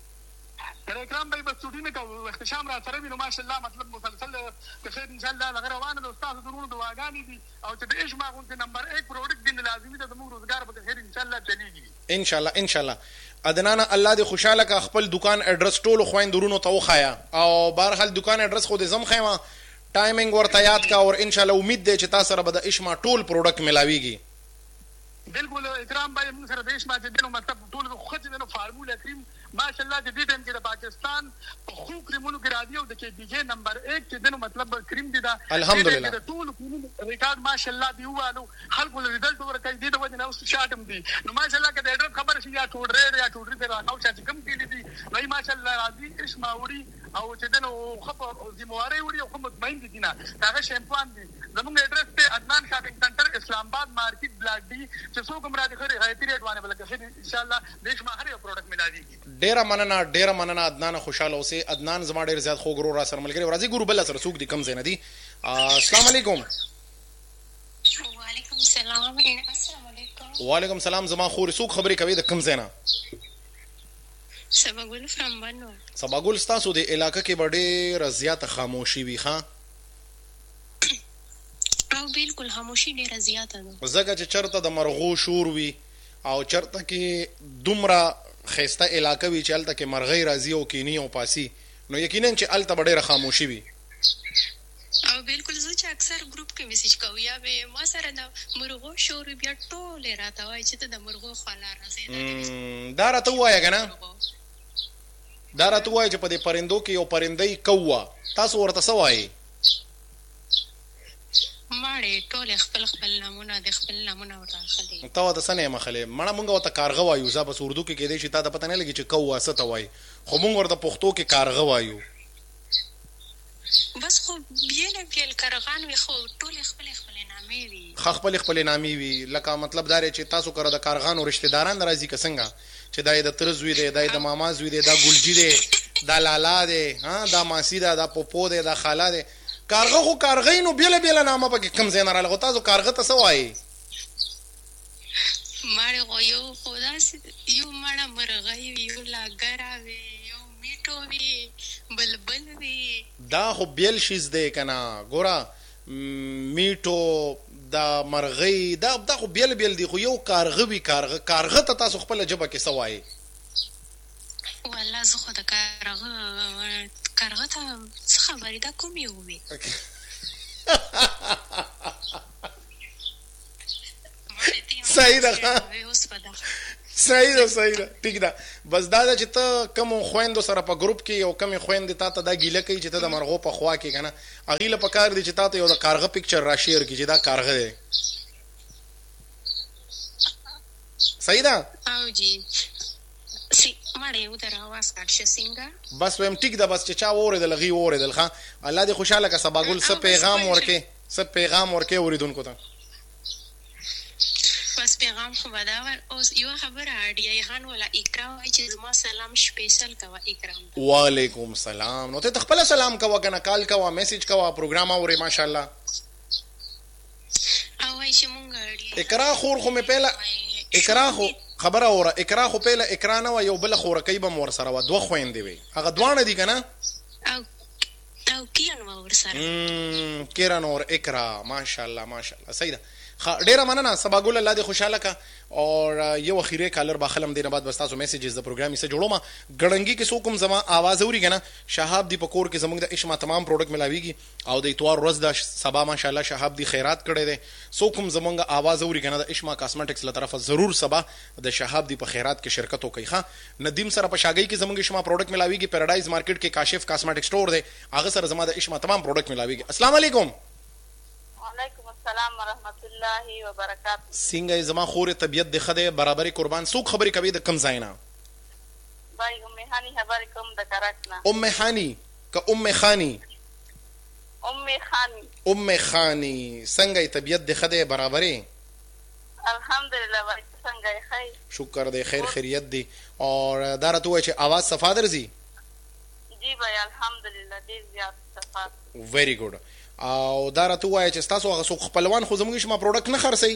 اکرام بھائی بس چوټي نه کوو اختشام را سره وینو ماشاءالله مطلب مسلسل که خیر ان شاء الله لغه روانه د استاد درونو دواګانی دي او چې د اشما غون نمبر 1 پروډکټ دی لازمي ده زموږ روزګار به خیر ان شاء الله چلیږي ان شاء الله ان شاء الله. ادنان الله دې خوشاله کا خپل دکان اډرس ټولو خويندرونو ته وخایا او بهرحال دکان اډرس خو دې زم خیمه ټایمینګ ورته یاد کا او ان شاء الله امید ده چې تاسو سره به د اشما ټول پروډکټ ملاويږي. بالکل اکرام بھائی موږ سره د اشما چې دنو مطلب ټول خو چې دنو فارموله کریم ماشاءالله د دې ټیم کې د پاکستان خو کریمونو کې راځي او د کې دیګه نمبر 1 چې دنو مطلب کریم دي دا الحمدلله ټول ریکارډ ماشاءالله دی وانه خلکو له ریزلټ ورکړي دي د وجه نه اوس شاټم دي نو ماشاءالله کې د اډر خبر شي یا ټوډر یا ټوډر ته راځو چې کوم کې دي نو ماشاءالله راځي اشما وړي او چې دنو خبر ذمہواری وړي او مطمئن دي نه هغه شیمپوان دي زموږ اډرس ته عدنان شاپینګ سنټر اسلام آباد مارکیټ بلاک ډي چې څوک هم راځي خره هاي ریټ باندې بلکې ان شاء الله دیش ما هر یو پروډکټ ملایږي. ډیر مننه ادنان خوشاله اوسه. ادنان زما ډیر زیات خو ګرو را سره ملګری راځي ګورو بل سره سوق دي کم زینه دي. السلام علیکم. وعلیکم السلام. السلام علیکم. وعلیکم السلام. زما خور سوق خبرې کوي د کم زینه سباګل فرام بنو. سباګل تاسو د علاقې کې ډېر زیات خاموشي وي ښا او بالکل خاموشي ډېر زیاته ده زګه چې چرته د مرغو شور وي او چرته کې دومره خيسته علاقې وي چې الته کې مرغۍ راځي او کینی او پاسي نو یقینا چې الته ډېر خاموشي وي او بالکل زه چې اکثر ګروپ کې میسج کوم یا به ما سره د مرغو شور بیا ټول راته وای چې د مرغو خاله راځي دا راته وای کنه دا راته وای چې په دې پرندو کې یو پرندې کوه تاسو ورته سوای ماړې ټول خپل نمونه د خپل نمونه ورته تا د سنې مخله مړه مونږ ورته کارغه وایو زه بس اردو کې کې دې چې تا د پته نه لګي چې کوه څه ته وای خو مونږ ورته پښتو کې کارغه وایو بس خو بیل کارغان وي خو ټول خپل نامې وي خپل نامې وي لکه مطلب دا چې تاسو کړه د کارغانو رشتہ داران راځي که څنګه چې دای د ترز وی دی دای د ماماز وی دی دا ګلجی دی دا لالا دی ها دا ماسی دا پوپو دی دا خاله دی کارغه خو کارغینو بیل نامه پکې کم زین را لغه تاسو کارغه ته سوای ماره خو یو خدا یو مړه مرغۍ یو لاګرا وی یو میټو وی بلبل وي دا خو بیل شیز دی کنه ګوره میټو دا مرغۍ دا خو بیل دی خو یو کارغه وي کارغه ته تاسو خپل ژبه کې څه وایي والله زه خو د کارغه ته څه خبرې دا کوم یو وي صحیح ده ټیک ده بس دا چې ته کوم خويندو سره په ګروپ کې یو کم خويند ته دا ګیله کوي چې ته د مرغو په خوا کې کنه اغیله په کار دي چې ته یو د کارغه پکچر را شیر کی چې دا کارغه دی صحیح ده او جی مړې و در आवाज کاټ څنګه بس ویم ټیک ده بس چې چا اوریدل غي اوریدل ښا الله دې خوشاله کا سبا ګل څه پیغام ورکې اوریدونکو ته بس پیغام خو بداور اوس یو خبره اډی خان ولا اکرام چې زما سلام سپیشل کوا اکرام وعلیکم سلام نو ته خپل سلام کوا کنه کال کوا میسج کوا پروګرام اوري ماشاءالله او چې مونږ اکرا خور خو مې پهلا اکرا خو خبره اوره اکرا خو پهلا اکرا نه یو بل خور کوي به مور سره و دوه خويندې وي هغه دوانه دي کنه او کیرن ور سره کیرن اور اکرا ماشاءالله صحیح ده ډیره مننه سبا ګل الله دې خوشاله کا اور یو اخیری کالر با خلم دینه بعد بس تاسو میسیجز د پروګرام یې جوړوم ګړنګي کې سو کوم زما आवाज اوري کنه شهاب دی پکور کې زموږ د اشما تمام پروډکټ ملاويږي او د اتوار ورځ د سبا ماشاءالله شهاب دی خیرات کړي دي سو کوم زموږ आवाज اوري کنه د اشما کاسمیټکس له طرفه ضرور سبا د شهاب دی په خیرات کې شرکت وکړي ښا ندیم سره په شاګي کې زموږ اشما پروډکټ ملاويږي پیراډایز مارکیټ کې کاشف کاسمیټک سٹور دی هغه سره زما د اشما تمام پروډکټ ملاويږي السلام علیکم وعلیکم السلام ورحمت الله وبرکاته څنګه زما خوري طبيعت د خده برابرۍ قربان سوق خبري کوي د کم زاینا بای ام هاني خبرې کوم د کرکنا ام هاني که ام خاني څنګه طبيعت د خده برابرۍ الحمدلله وای څنګه خیر شکر دې خیر خیریت دي اور دارته وای چې आवाज صفا درځي جی بای الحمدلله دې زیات صفا ویری ګډ او دا راته وایي چې تاسو هغه څوک خپلوان خو زموږ شما پروډکټ نه خرڅي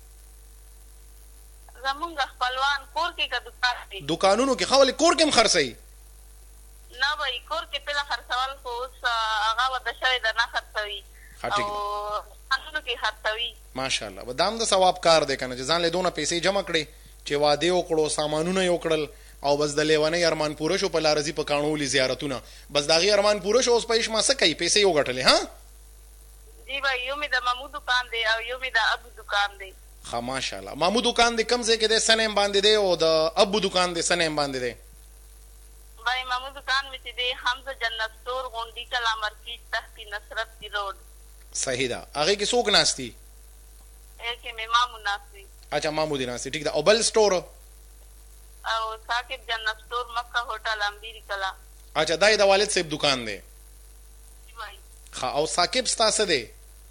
زموږ خپلوان کور کې کا دکان دي دکانونو کې خولي کور کې هم خرڅي نه وای کور کې په خرڅول خو اوس هغه ود شوی د نه خرڅوي او انو کې خرڅوي ماشاءالله ودام د ثواب کار دی کنه چې ځان له دونه پیسې جمع کړي چې واده وکړو سامانونه یو کړل او بس د لیوانه ارمان پوره شو په لارزي په قانوني زیارتونه بس داغي ارمان پوره شو اوس پېښ ما څه کوي پیسې یو غټلې ها جی بھائی یو می د مامو دکان دی او یو می د ابو دکان دی ها ماشاءالله مامو دکان دی کم ځای کې د سنیم باندې دی او د ابو دکان دی سنیم باندې دی بھائی مامو دکان می دی حمزه جنت سٹور غونډی کلا مارکیټ تحت نصرت دی روډ صحیح ده هغه کې څوک ناشتي کې می مامو ناشتي اچھا مامو دی ناشتي ٹھیک ده او بل سٹور او ثاقب جنت سٹور مکہ ہوٹل امبیر کلا اچھا دای د والد صاحب دکان دی بھائی ها او ثاقب ستاسو دی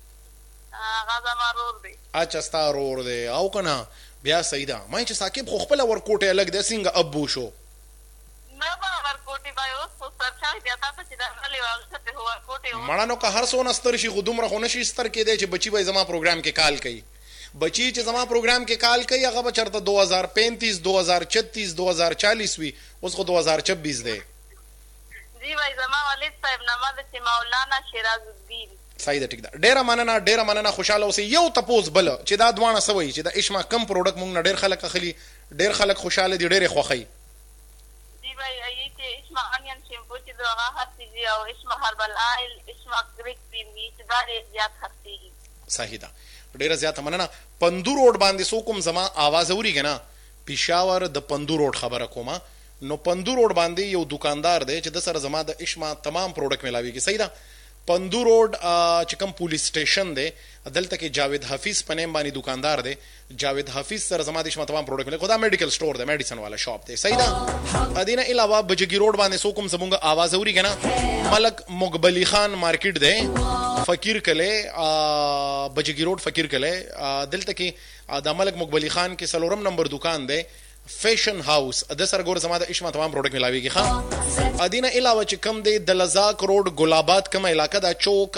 غازا مارور دی اچھا ستا رور دی او کنه بیا صحیح ده مې چې ثاقب خو خپل ورکوټه الګ د څنګه ابو شو نه با ورکوټي بای اوس په سرچا بیا تاسو چې دا غلي واغسته هو ورکوټي مړانو که هر څو نستر شي خودم رخونه شي ستر کې دی چې بچي به زما پروګرام کې کال کوي بچی چې زما پروګرام کې کال کوي هغه به چرته 2035 2036 2040 وي اوس خو 2026 دی جی وای زما والد صاحب نامه د مولانا شیراز الدین صحیح ده ټیک ده ډیره مننه خوشاله اوسې یو تپوس بل چې دا دوانه سوي چې د اشما کم پروډکټ مونږ نه ډیر خلک اخلي ډیر خلک خوشاله دي ډیره خوخي جی وای ای چې اشما انین شیمپو چې دغه هڅې او اشما هربل آیل اشما گریک کریم چې دا ډیر زیات خرڅيږي صحیح ده ډیره زیات مننه پندو روډ باندې سو کوم زما आवाज اوري کنه پېښور د پندو روډ خبره کومه نو پندو روډ باندې یو دکاندار دی چې د سره زما د اشما تمام پروډکټ ملاويږي صحیح ده پندو روډ چې کوم پولیس سټیشن دی دلته کې جاوید حفیظ پنیم باندې دکاندار دی جاوید حفیظ سره زما د اشما تمام پروډکټ ملاوي خدا میډیکل سٹور دی میډیسن والا شاپ دی صحیح ده ادینه علاوه بجگی روډ باندې سو کوم زمونږ आवाज اوري کنه ملک مقبلی خان مارکیټ دی فقیر کله بجگی روډ فقیر کله دلته کې د ملک مقبلی خان کې سلورم نمبر دکان دی فیشن هاوس د سره ګور زما د اشما تمام پروډکټ ملاويږي ښا ادینه علاوه چې کم دی د لزاک روډ ګلاباد کوم علاقہ دا چوک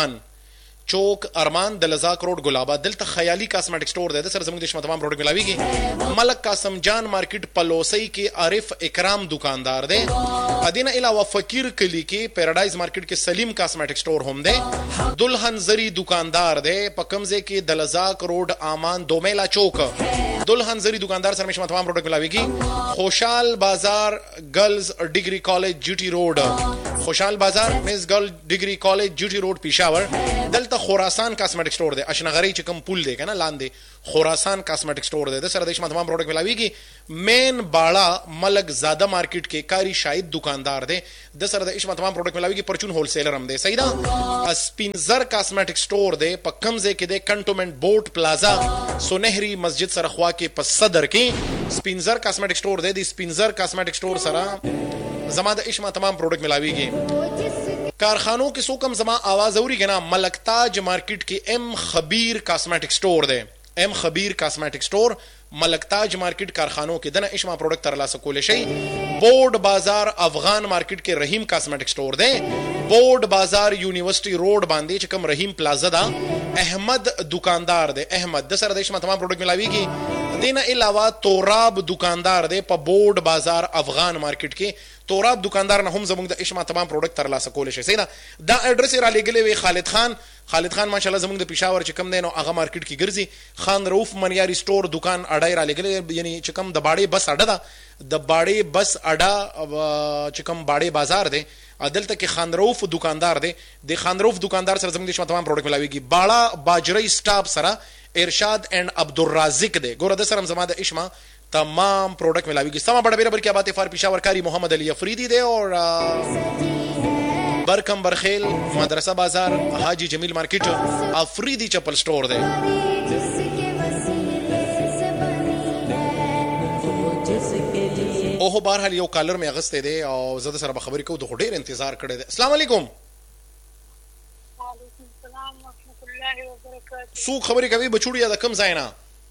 ارمان د لزاک روډ ګلاباد دلته خیالي کاسمیټک سٹور دی د سره زموږ د اشما تمام پروډکټ ملاويږي ملک قاسم جان مارکیټ پلوسی کې عارف اکرام دکاندار دی ادینه علاوه فقیر کلی کې پیراډایز مارکیټ کې سلیم کاسمیټک سٹور هم دی. دلہن زری دکاندار دی په کمزه کې دلزاک روډ امان دومیلا چوک. دلہن زری دکاندار سره مشما تمام پروډکټ ملاويږي. خوشحال بازار گرلز ډیگری کالج جی ټی روډ. خوشحال بازار میز گرل ډیگری کالج جی ټی روډ پېښور. دلته خراسان کاسمیټک سٹور دی. اشنغری چې کوم پول دی کنه لاندې خراسان کاسمیټک سٹور دی. د سره د مشما تمام پروډکټ ملاويږي. مین باړه ملک زاده مارکیټ کې کاری شاهد دکاندار دی. د سره د اشما تمام پروډکټ ملاويږي. پرچون هول سیلر هم دی. صحیح ده. سپینزر کاسمیټک سٹور دی په کمزه کې دی کنټونمنت بوټ پلازا سونهری مسجد سره خوا کې په صدر کې سپینزر کاسمیټک سٹور دی. د سپینزر کاسمیټک سٹور سره زما د اشما تمام پروډکټ ملاويږي. کارخانو کې سو کم زما आवाज اوري کنه ملک تاج مارکیټ کې ام خبیر کاسمیټک سٹور دی. ام خبیر کاسمیټک سٹور ملک تاج مارکیټ کارخانو کې دنه اشما پروډکټ ترلاسه کول شي. بورډ بازار افغان مارکیټ کې رحیم کاسمیټک سٹور دی. بورډ بازار یونیورسيټي روډ باندې چې کوم رحیم پلازا دا احمد دکاندار دی. احمد د سره د اشما تمام پروډکټ ملاويږي. دینه علاوه توراب دکاندار دی په بورډ بازار افغان مارکیټ کې. توراب دکاندار نه هم زموږ د اشما تمام پروډکټ ترلاسه کول شي. سینا دا اډرس را لګلې وی خالد خان ماشاءالله زموږ د پېښور چې کم دی نو هغه مارکیټ کې ګرځي. خان روف منیاری سٹور دکان اډای را لګلې یعنی چې کم د باړې بس اډه ده. د باړې بس اډه چې کم باړې بازار دی عدالت کې خان روف دکاندار دی. د خان روف دکاندار سره زموږ د اشما تمام پروډکټ ملاويږي. باړه باجري سټاپ سره ارشاد اینڈ عبدالرازق دی. ګوره د سره زما د اشما تمام پروڈکٹ ملاویږي. سما بڑا بیره بلکې باتیں فار پېښور کاری محمد علی افریدی دی اور برکم برخیل مدرسہ بازار حاجی جمیل مارکیټ افریدی چپل سٹور دی. اوه بهرحال یو کالر می اغسته دی او زده سره خبرې کوو. د ډېر انتظار کړی دی. السلام علیکم. وعلیکم السلام ورحمۃ اللہ وبرکاتہ. څوک خبرې کوي بچوړیا د کم ځای نه؟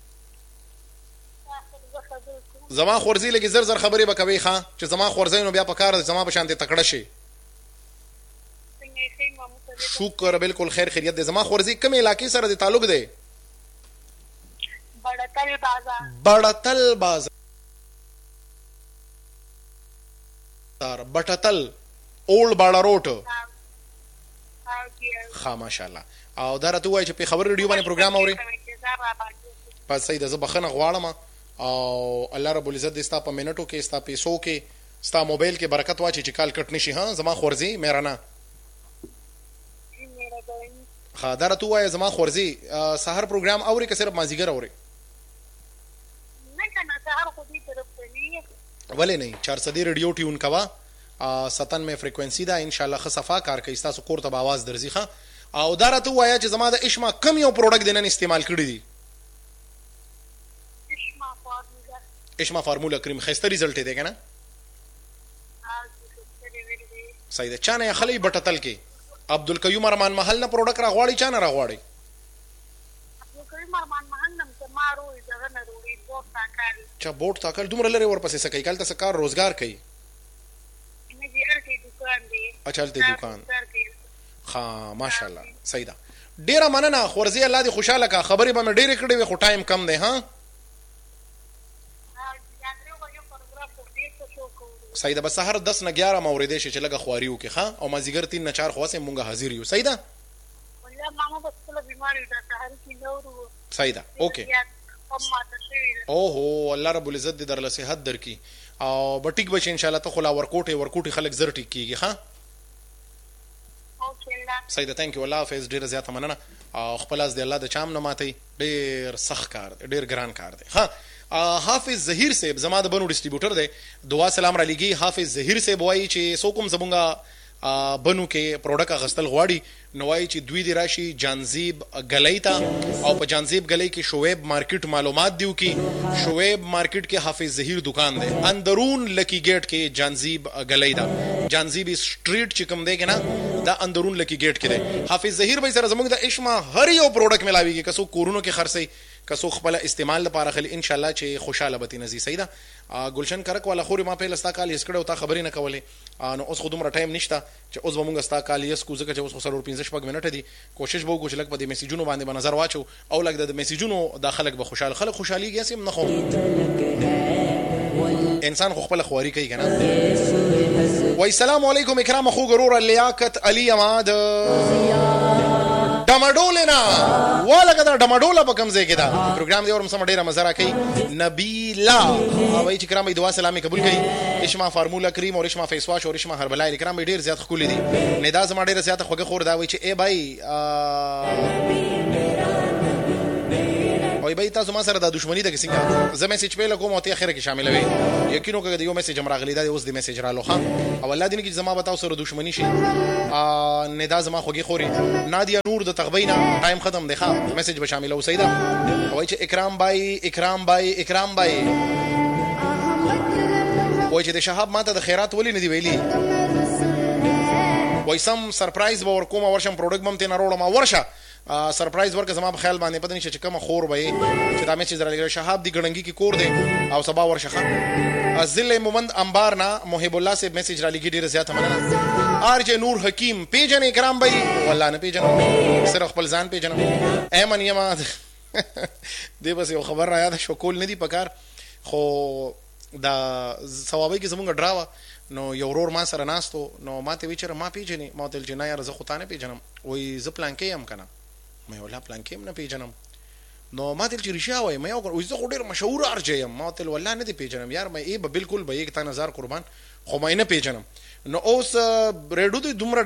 زما خورزي لګي زر زر خبرې وکوي ښا چې زما خورزي نو بیا په کار زما په شان دي تکړه شي. شکر بالکل خیر خیریت دی. زما خورزي کوم علاقې سره د تعلق دی؟ بڑتل بازار. بڑتل بازار بټتل اولډ باړه روټ. ها ماشاءالله. او دا راته وای چې په خبر ریډیو باندې پروګرام اوري. پس صحیح ده. زه بخنه غواړم او الله رب العزت دې ستا په منټو کې ستا پیسو کې ستا موبایل کې برکت واچي چې کال کټ نشي. ها زما خورزي میرانا ها دا راته وای زما خورزي سحر پروګرام اوري که صرف مازیګر اوري؟ نه کنه سحر خو دې طرف ته نه. ولې نه 400 ریډیو ټیون کوا 97 فریکوئنسي دا ان شاء الله خصفا کار کوي. تاسو کور ته आवाज درځي ښه. او دا راته وای چې زما د اشما کم یو پروډکټ دنن استعمال کړی دي؟ اشما فارمولا کریم خسته ریزلټ دی کنه. صحیح ده. چانه خلی بټتل کې عبدالقیوم ارمان محل نه پروډکټ راغواړي چانه راغواړي؟ عبدالقیوم ارمان محل نه سمارو دغه نه وروړي بوت تاکل. چا بوت تاکل دومره لري ورپسې سکه کال ته کار روزګار کوي. نه دي ارته دکان دی. اچھا ته دکان. ها ماشاءالله صحیح ده. ډیره مننه خورزي. الله دې خوشاله کا. خبرې به مې ډیره کړې وي خو ټایم کم دی. ها صحیح ده. بس سحر 10 نه 11 موریدې شي چې لګه خواريو کې ښا او مازیګر 3 نه 4 خواسه مونږه حاضر یو. صحیح ده. والله ماما بس کله بیماری ده سحر کې نورو. صحیح ده. اوکې. اوه الله رب العزت دې درله صحت درکې او بټیک بچ ان شاء الله ته خلا ورکوټي خلک زر ټیک کیږي. ښا اوکې. صحیح ده. ثانک یو. الله حافظ. ډیر زیات مننه. او خپل از دې الله د چام نه ماتي. ډیر سخت کار دی. ډیر ګران کار دی. ها حافظ ظهیر صاحب زما د بنو ډسټریبیوټر دی. دعا سلام را لګي. حافظ ظهیر صاحب وایي چې سو کوم زمونږه بنو کې پروډکټ غستل غواړي نو وایي چې دوی دی راشي جانزیب غلۍ ته او په جانزیب غلۍ کې شعیب مارکیټ معلومات دیو کی. شعیب مارکیټ کې حافظ ظهیر دکان دی. اندرون لکی گیټ کې جانزیب غلۍ دا جانزیب سټریټ چې کوم دی کنه دا اندرون لکی گیټ کې دی. حافظ ظهیر به سره زمونږ د اشما هر یو پروډکټ ملاويږي. کسو کورونو کې خرڅي کسو خپل استعمال لپاره خل ان شاء الله چې خوشاله بتی نزي. صحیح ده. گلشن کرک والا خوري ما په لستا کال یې سکړو تا خبرې نه کولې نو اوس خودم را ټایم نشته چې اوس به مونږ ستا کال یې سکو ځکه چې اوس 15 شپږ منټه دي. کوشش وکړو چې لکه په دې میسیجونو باندې به نظر واچو او لکه د میسیجونو داخلك به خوشاله خلک خوشاليږي سم نه خو انسان خو خپل خواري کوي کنه. و السلام علیکم اکرام اخو غرور لیاقت علی اماد ډمډولینا ولګه دا ډمډوله په کوم ځای کې دا پروګرام دی اور سم ډیره مزه را کوي نبیلا وای چې کرام دعا سلامي قبول کړي اشما فارمولا کریم او اشما فیس واش او اشما هربلای کرام ډیر زیات خولي دي ندا زما ډیره زیات خوګه خور دا وای چې ای بای وای بای تاسو ما سره د دښمنی د څنګه زه میسج په لګوم او ته اخر کې شامل وي یقینو کې یو میسج امراغلی دا اوس د میسج را لوخه او الله دې کې زما بتاو سره دښمنی شي ندا زما خوګي خوري نادیا نور د تغبینا ټایم ختم دی ښا میسج به شامل او سیدا وای چې اکرام بای وای چې د شهاب ماته د خیرات ولی ندی ویلی وای سم سرپرایز به ورکوم ورشم پروډکټ بم ته نه وروړم ورشه سرپرایز ورکه زما په خیال باندې پته نشي چې کوم خور به چې دا میسج راغلی شهاب دی ګړنګي کې کور دی او سبا ورشه ازل مومند انبار نا محب الله سے میسج را لګی ډیر زیات مننه آر جے نور حکیم پیجن اکرام بھائی والله نه پیجن صرف خپل ځان پیجن ایمن یما دی بس یو خبر را یاد شو کول ندی پکار خو دا ثوابي کې زمونږ ډراوا نو یو ورور ما سره ناستو نو ماته ویچره ما پیجنې ما تل جنا یار زه خو تانه پیجنم وای ز پلان کې هم کنه مې ولا پلان کې هم نه پیجنم نو ما تل چې رښیا وای مې او زه خو ډیر مشهور ارجم ما تل والله نه دی پیجنم یار مې ای بالکل به 1000 قربان خو مې نه پیجنم نو اوس ریډو دی دومره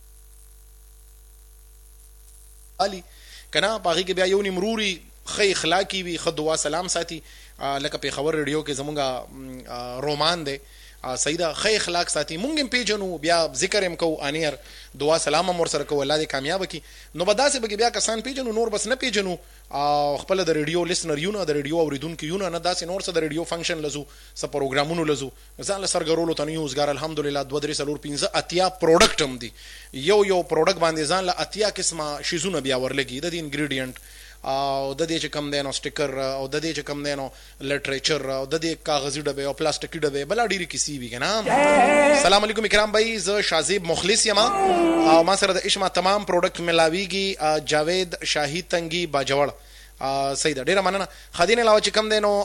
علي کنا باغی کې بیا یو نیمروري خې اخلاقی وی خو دعا سلام ساتي لکه په خبر ریډیو کې زمونږه رومان دی سیدا خې اخلاق ساتي مونږ هم پیجنو بیا ذکر هم کو انیر دعا سلام هم ورسره کو الله دې کامیاب کی نو بداسه بګي بیا کسان پیجنو نور بس نه پیجنو خپل د ریډیو لیسنر یو نه د ریډیو اوریدونکو یو نه داسې نور څه د ریډیو فنکشن لزو څه پروګرامونو لزو ځان له سرګرولو ته نیوزګار الحمدلله 2-3-4-5 اتیا پروډکټ هم دي یو پروډکټ باندې ځان له اتیا قسمه شیزونه بیا ورلګي د انګریډینټ او د دې چې کم دینو سټیکر او د دې چې کم دینو لټریچر او د دې کاغذي ډبه او پلاستیکي ډبه بل ډیری کسی وی کنه سلام علیکم اکرام بھائی ز شازیب مخلص یما او ما سره د اشما تمام پروډکټ ملاویږي جاوید شاهی تنگی باجوړ سیدا ډیره مننه خدین علاوه چې کم دینو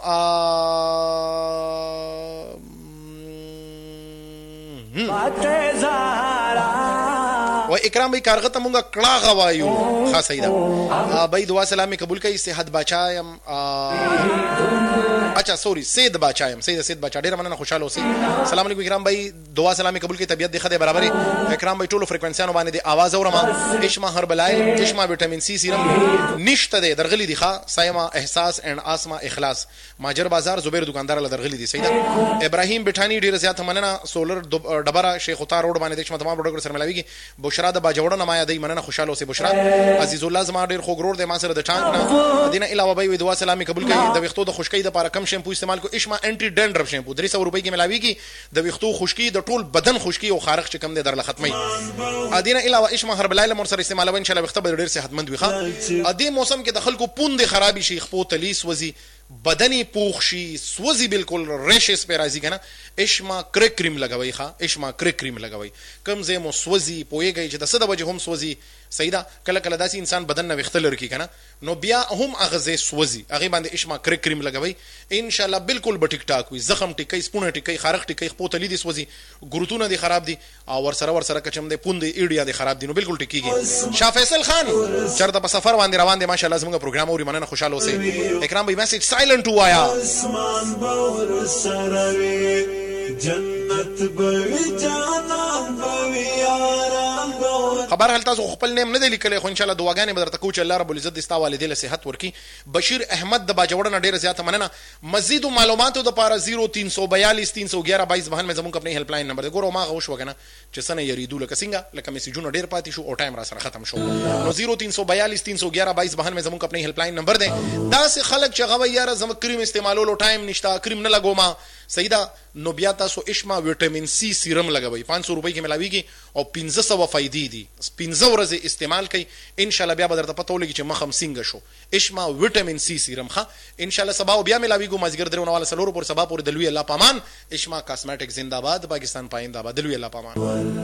و اکرام بھائی کارغه ته مونږه کړه غوایو خاص ایدا بھائی دعا سلامي قبول کړئ صحت بچایم اچھا سوری سید بچایم سید بچا ډیر مننه خوشاله اوسئ سلام علیکم اکرام بھائی دعا سلامي قبول کړئ طبيعت د خدای برابرې اکرام بھائی ټولو فریکوئنسیانو باندې د आवाज اورم اشما هربلای اشما وټامین سی سیرم نشته د درغلی دی ښا سایما احساس اند اسما اخلاص ماجر بازار زبیر دکاندار له درغلی دی سیدا ابراهیم بټانی ډیر زیات مننه سولر ډبره شیخ وطار روډ باندې د اشما تمام پروډکټ سره ملاویږي بشرا د باجوړو نمایا دی مننه خوشاله اوسئ بشرا عزیز الله زما ډیر خوګرور دی ما سره د ټانک نه دینه علاوه به دعا سلامي قبول کړئ د وختو د خشکی د لپاره کم شیمپو استعمال کو اشما انټي ډینډرف شیمپو 300 روپۍ کې ملاویږي د وختو خشکی د ټول بدن خشکی او خارق چې کم دی درله ختمي دینه علاوه اشما هربلای له مر سره استعمالوي ان شاء الله وخت به ډیر صحتمند وي ښه ادي موسم کې د خلکو پوند خرابي شي خپو تلیس وزي بدنی پوخ شي سوزي بالکل ریشز په راځي کنه اشما کرک کریم لګوي ښا اشما کرک کریم لګوي کم زه مو سوزي پويږي چې د صد وجه هم سوزي سیدا کله کله داسې انسان بدن نه وختل کی کنه نو بیا هم اغزه سوزي هغه باندې اشما کرک کریم لګوي ان شاء الله بالکل به ټیک ټاک وي زخم ټیکي سپونه ټیکي خارق ټیکي خپو تلی دي سوزي ګروتونه دي خراب دي او ورسره کچم دي پوند ایډیا دي خراب دي نو بالکل ټیکيږي شاه فیصل خان چرته په سفر باندې روان دي ماشاءالله زموږ پروګرام اوري مننه خوشاله اوسئ اکرام بھائی میسج سایلنٹ وایا اسمان باور سروي جنت بوي جانان بوي آرام خبر هل تاسو خپل نیم نه دی لیکلی خو ان شاء الله دعاګانې بدرته کوچ الله رب العزت دستا والدې له صحت ورکی بشیر احمد د باجوړ نه ډیره زیاته مننه مزید معلوماتو د پاره 0342 311 22 بهن مې زموږ خپل هیلپ لاین نمبر دی ګورو ما غوښ وکنه چې سنه یریدو لکه څنګه لکه میسجونه ډیر پاتې شو او ټایم را سره ختم شو نو 0342 311 22 بهن مې زموږ خپل هیلپ لاین نمبر دی دا سه خلک چې غوي یاره زم کریم استعمالولو ټایم نشتا کریم نه لګوما سیدا نو بیا تاسو اشما وټامین سی سیرم لګوي 500 روپۍ کې ملاويږي او 1500 فائدې دي 15 ورځې استعمال کړئ ان شاء الله بیا به درته پته ولګي چې مخم څنګه شو اشما وټامین سی سیرم ښه ان شاء الله سبا بیا ملاويږي مازګر درونه والا سلور پر سبا پر دلوي الله پامان اشما کاسمیټک زنده‌باد پاکستان پاینده باد دلوي الله پامان